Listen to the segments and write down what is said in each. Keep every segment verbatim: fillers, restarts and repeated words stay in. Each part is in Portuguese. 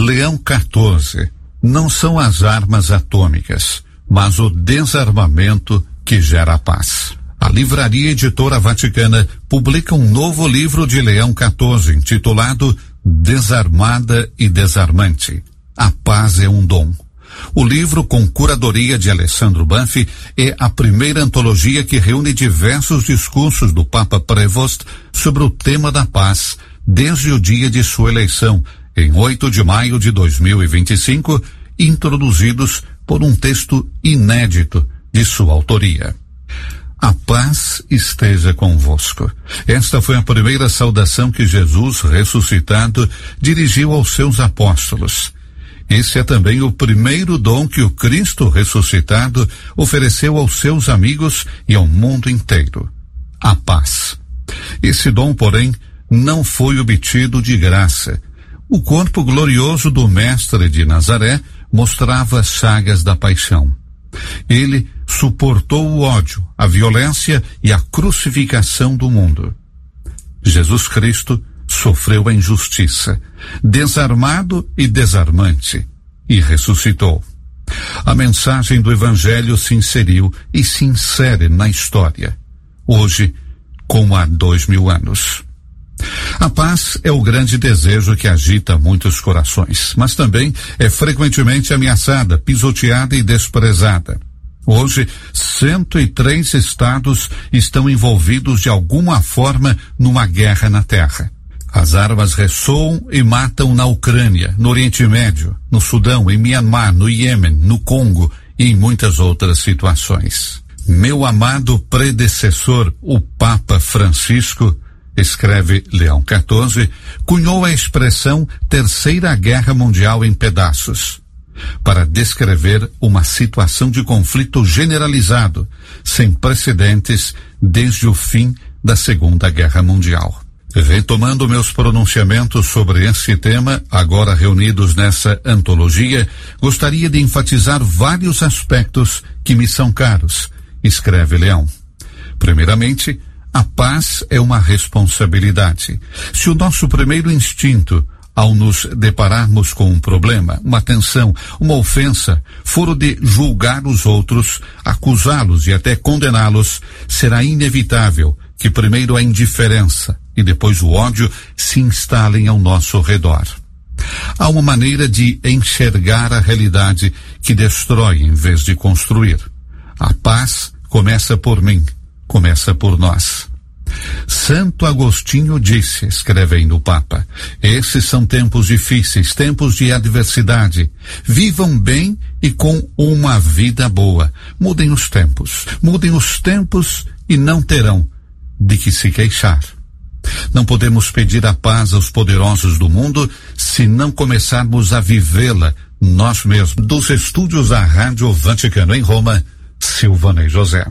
Leão quatorze. Não são as armas atômicas, mas o desarmamento que gera a paz. A Livraria Editora Vaticana publica um novo livro de Leão quatorze, intitulado Desarmada e Desarmante. A paz é um dom. O livro, com curadoria de Alessandro Banfi, é a primeira antologia que reúne diversos discursos do Papa Prevost sobre o tema da paz, desde o dia de sua eleição, em oito de maio de dois mil e vinte e cinco, introduzidos por um texto inédito de sua autoria. A paz esteja convosco. Esta foi a primeira saudação que Jesus, ressuscitado, dirigiu aos seus apóstolos. Esse é também o primeiro dom que o Cristo ressuscitado ofereceu aos seus amigos e ao mundo inteiro: a paz. Esse dom, porém, não foi obtido de graça. O corpo glorioso do Mestre de Nazaré mostrava as chagas da paixão. Ele suportou o ódio, a violência e a crucificação do mundo. Jesus Cristo sofreu a injustiça, desarmado e desarmante, e ressuscitou. A mensagem do Evangelho se inseriu e se insere na história, hoje, como há dois mil anos. A paz é o grande desejo que agita muitos corações, mas também é frequentemente ameaçada, pisoteada e desprezada. Hoje, cento e três estados estão envolvidos de alguma forma numa guerra na terra. As armas ressoam e matam na Ucrânia, no Oriente Médio, no Sudão, em Mianmar, no Iêmen, no Congo e em muitas outras situações. Meu amado predecessor, o Papa Francisco, escreve Leão quatorze, cunhou a expressão Terceira Guerra Mundial em pedaços, para descrever uma situação de conflito generalizado, sem precedentes desde o fim da Segunda Guerra Mundial. Retomando meus pronunciamentos sobre esse tema, agora reunidos nessa antologia, gostaria de enfatizar vários aspectos que me são caros, escreve Leão. Primeiramente, a paz é uma responsabilidade. Se o nosso primeiro instinto, ao nos depararmos com um problema, uma tensão, uma ofensa, for o de julgar os outros, acusá-los e até condená-los, será inevitável que primeiro a indiferença e depois o ódio se instalem ao nosso redor. Há uma maneira de enxergar a realidade que destrói em vez de construir. A paz começa por mim, começa por nós. Santo Agostinho disse, escreve ainda o Papa, esses são tempos difíceis, tempos de adversidade. Vivam bem e com uma vida boa. Mudem os tempos, mudem os tempos e não terão de que se queixar. Não podemos pedir a paz aos poderosos do mundo se não começarmos a vivê-la nós mesmos. Dos estúdios da Rádio Vaticano em Roma, Silvanei José.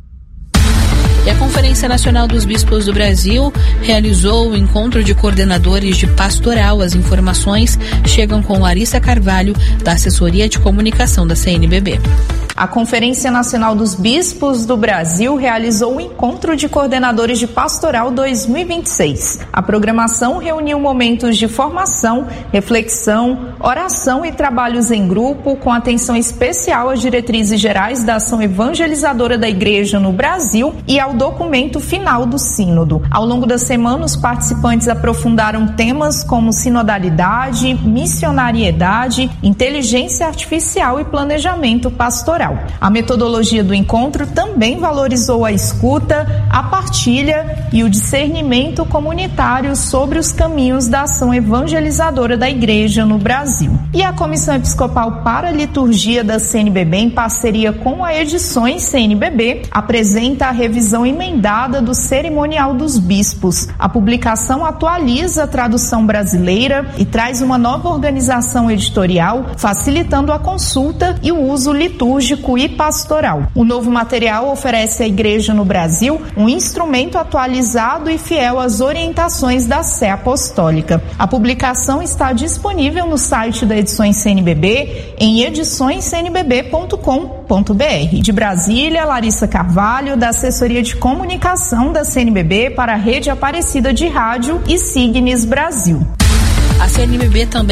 E a Conferência Nacional dos Bispos do Brasil realizou o encontro de coordenadores de pastoral. As informações chegam com Larissa Carvalho, da Assessoria de Comunicação da C N B B. A Conferência Nacional dos Bispos do Brasil realizou o Encontro de Coordenadores de Pastoral dois mil e vinte e seis. A programação reuniu momentos de formação, reflexão, oração e trabalhos em grupo, com atenção especial às diretrizes gerais da ação evangelizadora da Igreja no Brasil e ao documento final do Sínodo. Ao longo da semana, os participantes aprofundaram temas como sinodalidade, missionariedade, inteligência artificial e planejamento pastoral. A metodologia do encontro também valorizou a escuta, a partilha e o discernimento comunitário sobre os caminhos da ação evangelizadora da Igreja no Brasil. E a Comissão Episcopal para a Liturgia da C N B B, em parceria com a Edições C N B B, apresenta a revisão emendada do Cerimonial dos Bispos. A publicação atualiza a tradução brasileira e traz uma nova organização editorial, facilitando a consulta e o uso litúrgico e pastoral. O novo material oferece à Igreja no Brasil um instrumento atualizado e fiel às orientações da Sé Apostólica. A publicação está disponível no site da Edições C N B B em edições c n b b ponto com ponto b r. De Brasília, Larissa Carvalho, da Assessoria de Comunicação da C N B B para a Rede Aparecida de Rádio e Signes Brasil. A C N B B também